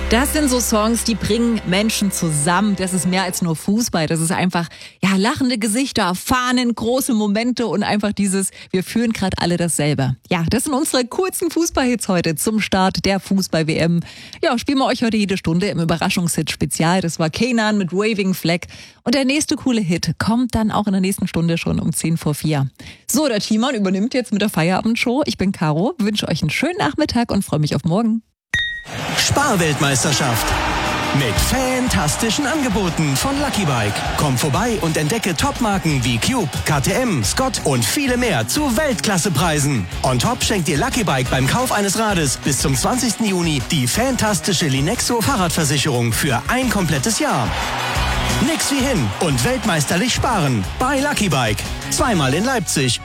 Das sind so Songs, die bringen Menschen zusammen. Das ist mehr als nur Fußball. Das ist einfach, ja, lachende Gesichter, Fahnen, große Momente und einfach dieses, wir fühlen gerade alle dasselbe. Ja, das sind unsere kurzen Fußballhits heute zum Start der Fußball-WM. Ja, spielen wir euch heute jede Stunde im Überraschungshit-Spezial. Das war Kenan mit Waving Flag. Und der nächste coole Hit kommt dann auch in der nächsten Stunde schon um 3:10. So, der Timon übernimmt jetzt mit der Feierabendshow. Ich bin Caro, wünsche euch einen schönen Nachmittag und freue mich auf morgen. Sparweltmeisterschaft mit fantastischen Angeboten von Lucky Bike. Komm vorbei und entdecke Topmarken wie Cube, KTM, Scott und viele mehr zu Weltklassepreisen. On top schenkt dir Lucky Bike beim Kauf eines Rades bis zum 20. Juni die fantastische Linexo Fahrradversicherung für ein komplettes Jahr. Nix wie hin und weltmeisterlich sparen bei Lucky Bike. Zweimal in Leipzig.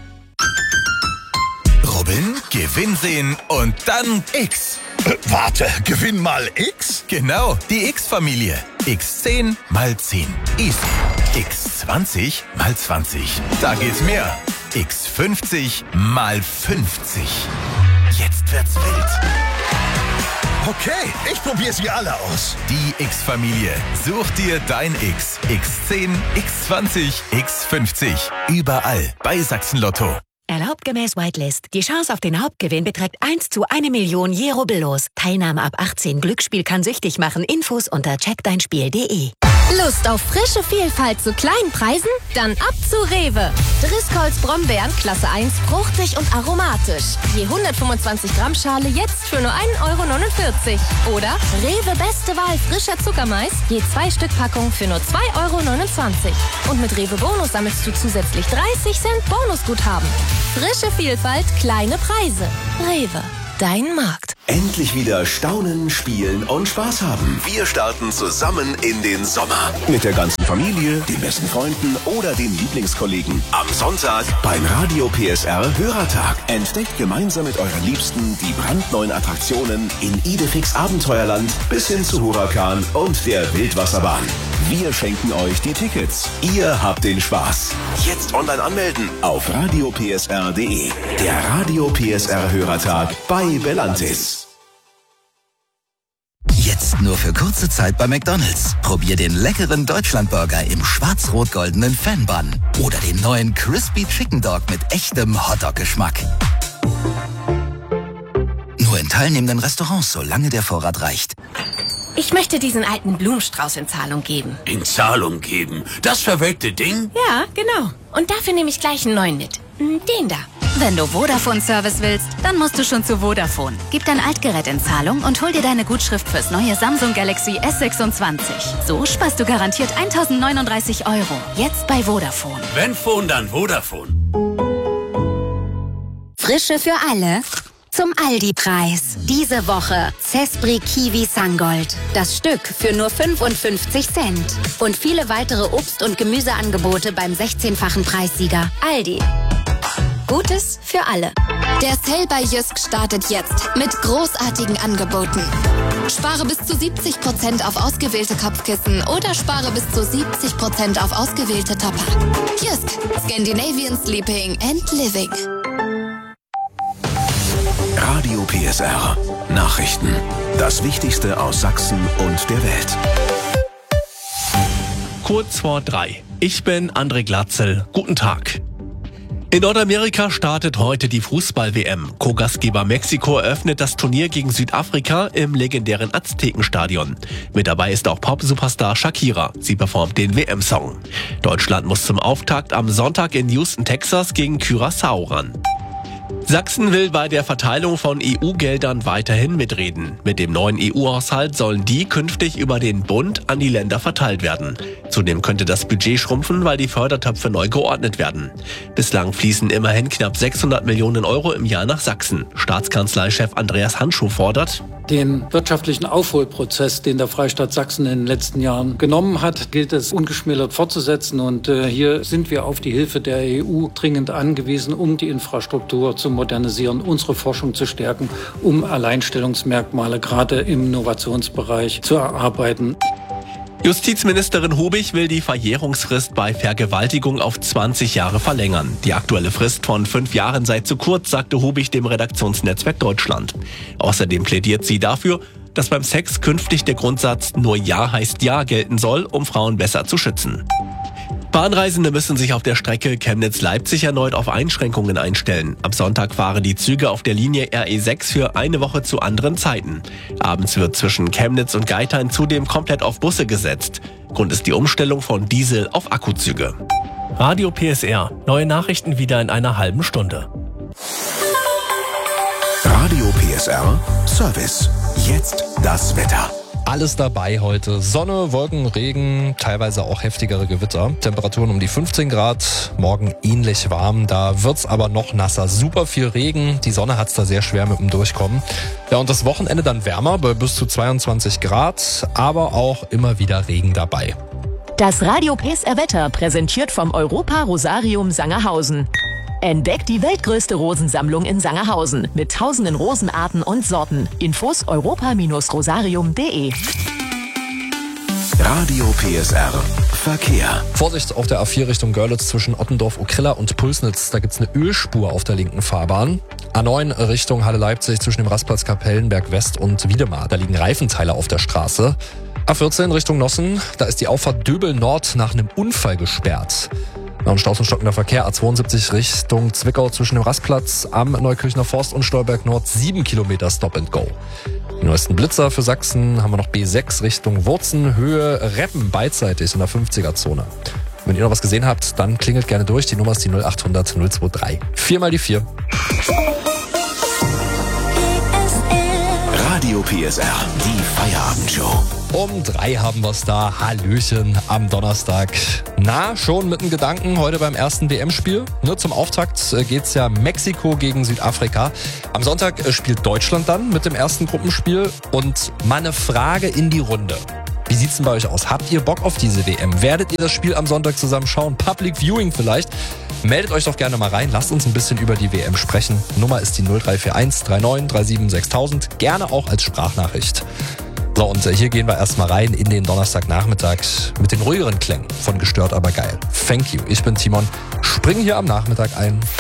Robin, Gewinn sehen und dann X. Warte, Gewinn mal X? Genau, die X-Familie. X10 mal 10. Easy. X20 mal 20. Da geht's mehr. X50 mal 50. Jetzt wird's wild. Okay, ich probiere sie alle aus. Die X-Familie. Such dir dein X. X10, X20, X50. Überall bei Sachsen Lotto. Erlaubt gemäß Whitelist. Die Chance auf den Hauptgewinn beträgt 1 zu 1 Million je rubbellos. Teilnahme ab 18. Glücksspiel kann süchtig machen. Infos unter checkdeinspiel.de. Lust auf frische Vielfalt zu kleinen Preisen? Dann ab zu Rewe. Driscolls Brombeeren Klasse 1, fruchtig und aromatisch. Je 125 Gramm Schale jetzt für nur 1,49 €. Oder Rewe Beste Wahl frischer Zuckermais, je 2 Stück Packung für nur 2,29 €. Und mit Rewe Bonus sammelst du zusätzlich 30 Cent Bonusguthaben. Frische Vielfalt, kleine Preise. Rewe, dein Markt. Endlich wieder staunen, spielen und Spaß haben. Wir starten zusammen in den Sommer. Mit der ganzen Familie, den besten Freunden oder den Lieblingskollegen. Am Sonntag beim Radio PSR Hörertag. Entdeckt gemeinsam mit euren Liebsten die brandneuen Attraktionen in Idefix Abenteuerland bis hin zu Huracan und der Wildwasserbahn. Wir schenken euch die Tickets. Ihr habt den Spaß. Jetzt online anmelden auf radiopsr.de. Der Radio PSR Hörertag bei Belantis. Jetzt nur für kurze Zeit bei McDonald's. Probier den leckeren Deutschlandburger im schwarz-rot-goldenen Fan-Bun. Oder den neuen Crispy Chicken Dog mit echtem Hotdog-Geschmack. Nur in teilnehmenden Restaurants, solange der Vorrat reicht. Ich möchte diesen alten Blumenstrauß in Zahlung geben. In Zahlung geben? Das verwelkte Ding? Ja, genau. Und dafür nehme ich gleich einen neuen mit. Den da. Wenn du Vodafone-Service willst, dann musst du schon zu Vodafone. Gib dein Altgerät in Zahlung und hol dir deine Gutschrift fürs neue Samsung Galaxy S26. So sparst du garantiert 1.039 €. Jetzt bei Vodafone. Wenn Phone, dann Vodafone. Frische für alle zum Aldi-Preis. Diese Woche Cespri Kiwi Sangold. Das Stück für nur 55 Cent. Und viele weitere Obst- und Gemüseangebote beim 16-fachen Preissieger. Aldi. Gutes für alle. Der Sale bei Jysk startet jetzt mit großartigen Angeboten. Spare bis zu 70% auf ausgewählte Kopfkissen oder spare bis zu 70% auf ausgewählte Topper. Jysk, Scandinavian Sleeping and Living. Radio PSR. Nachrichten. Das Wichtigste aus Sachsen und der Welt. Kurz vor 3. Ich bin André Glatzel. Guten Tag. In Nordamerika startet heute die Fußball-WM. Co-Gastgeber Mexiko eröffnet das Turnier gegen Südafrika im legendären Aztekenstadion. Mit dabei ist auch Pop-Superstar Shakira. Sie performt den WM-Song. Deutschland muss zum Auftakt am Sonntag in Houston, Texas gegen Curaçao ran. Sachsen will bei der Verteilung von EU-Geldern weiterhin mitreden. Mit dem neuen EU-Haushalt sollen die künftig über den Bund an die Länder verteilt werden. Zudem könnte das Budget schrumpfen, weil die Fördertöpfe neu geordnet werden. Bislang fließen immerhin knapp 600 Millionen € im Jahr nach Sachsen. Staatskanzleichef Andreas Handschuh fordert: Den wirtschaftlichen Aufholprozess, den der Freistaat Sachsen in den letzten Jahren genommen hat, gilt es ungeschmälert fortzusetzen. Und hier sind wir auf die Hilfe der EU dringend angewiesen, um die Infrastruktur zu modernisieren, unsere Forschung zu stärken, um Alleinstellungsmerkmale gerade im Innovationsbereich zu erarbeiten. Justizministerin Hubig will die Verjährungsfrist bei Vergewaltigung auf 20 Jahre verlängern. Die aktuelle Frist von 5 Jahren sei zu kurz, sagte Hubig dem Redaktionsnetzwerk Deutschland. Außerdem plädiert sie dafür, dass beim Sex künftig der Grundsatz nur Ja heißt Ja gelten soll, um Frauen besser zu schützen. Bahnreisende müssen sich auf der Strecke Chemnitz-Leipzig erneut auf Einschränkungen einstellen. Am Sonntag fahren die Züge auf der Linie RE6 für eine Woche zu anderen Zeiten. Abends wird zwischen Chemnitz und Geithain zudem komplett auf Busse gesetzt. Grund ist die Umstellung von Diesel auf Akkuzüge. Radio PSR. Neue Nachrichten wieder in einer halben Stunde. Radio PSR Service. Jetzt das Wetter. Alles dabei heute. Sonne, Wolken, Regen, teilweise auch heftigere Gewitter. Temperaturen um die 15 Grad, morgen ähnlich warm. Da wird's aber noch nasser. Super viel Regen, die Sonne hat's da sehr schwer mit dem Durchkommen. Ja, und das Wochenende dann wärmer bei bis zu 22 Grad, aber auch immer wieder Regen dabei. Das Radio PSR Wetter präsentiert vom Europa Rosarium Sangerhausen. Entdeckt die weltgrößte Rosensammlung in Sangerhausen mit tausenden Rosenarten und Sorten. Infos europa-rosarium.de. Radio PSR Verkehr. Vorsicht auf der A4 Richtung Görlitz zwischen Ottendorf, Okrilla und Pulsnitz. Da gibt's eine Ölspur auf der linken Fahrbahn. A9 Richtung Halle-Leipzig zwischen dem Rastplatz Kapellenberg West und Wiedemar. Da liegen Reifenteile auf der Straße. A14 Richtung Nossen. Da ist die Auffahrt Döbel Nord nach einem Unfall gesperrt. Und Staus und stockender Verkehr, A72 Richtung Zwickau zwischen dem Rastplatz am Neukirchner Forst und Stolberg Nord 7 Kilometer Stop and Go. Die neuesten Blitzer für Sachsen haben wir noch B6 Richtung Wurzen, Höhe Reppen beidseitig in der 50er-Zone. Wenn ihr noch was gesehen habt, dann klingelt gerne durch. Die Nummer ist die 0800 023. 4 mal die 4. Radio PSR, die Feierabendshow. Um 3 haben wir's da. Hallöchen am Donnerstag. Na, schon mit dem Gedanken heute beim ersten WM-Spiel. Zum Auftakt geht's ja Mexiko gegen Südafrika. Am Sonntag spielt Deutschland dann mit dem ersten Gruppenspiel. Und mal eine Frage in die Runde. Wie sieht's denn bei euch aus? Habt ihr Bock auf diese WM? Werdet ihr das Spiel am Sonntag zusammen schauen? Public Viewing vielleicht? Meldet euch doch gerne mal rein. Lasst uns ein bisschen über die WM sprechen. Nummer ist die 0341 39 37 6000. Gerne auch als Sprachnachricht. So, und hier gehen wir erstmal rein in den Donnerstagnachmittag mit den ruhigeren Klängen von Gestört aber geil. Thank you. Ich bin Timon. Spring hier am Nachmittag ein.